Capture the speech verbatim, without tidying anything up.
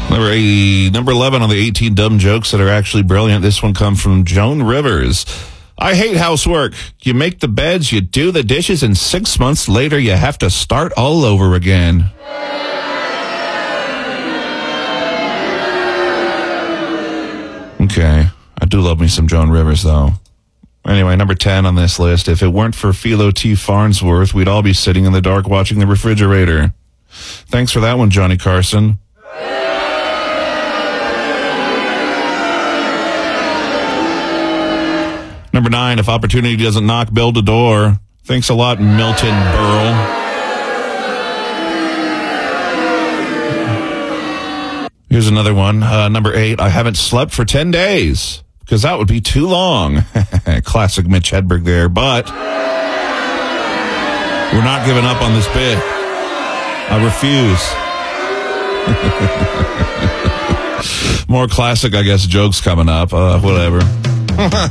Number eight, number eleven on the eighteen dumb jokes that are actually brilliant. This one comes from Joan Rivers. I hate housework. You make the beds, you do the dishes, and six months later you have to start all over again. Okay. I do love me some Joan Rivers, though. Anyway, number ten on this list. If it weren't for Philo T. Farnsworth, we'd all be sitting in the dark watching the refrigerator. Thanks for that one, Johnny Carson. Number nine, if opportunity doesn't knock, build a door. Thanks a lot, Milton Berle. Here's another one. Uh, number eight, I haven't slept for ten days because that would be too long. Classic Mitch Hedberg there, but we're not giving up on this bit. I refuse. More classic, I guess, jokes coming up. Uh, whatever.